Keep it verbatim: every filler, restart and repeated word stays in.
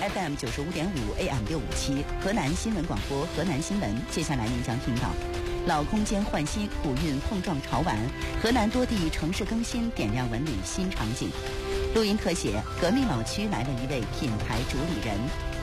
F M 九十五点五 A M 六五七，河南新闻广播，河南新闻。接下来您将听到老空间换新，古韵碰撞潮玩，河南多地城市更新，点亮文旅新场景。录音特写，革命老区来了一位品牌主理人。